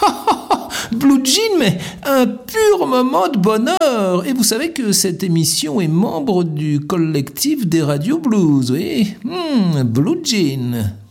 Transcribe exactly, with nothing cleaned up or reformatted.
Blue Jean, mais un pur moment de bonheur. Et vous savez que cette émission est membre du collectif des radios blues, oui. Hmm, Blue Jean.